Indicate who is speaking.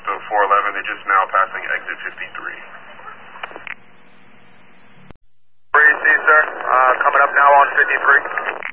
Speaker 1: of 411. They're just now passing exit 53.
Speaker 2: Where you see, sir? Coming up now on 53.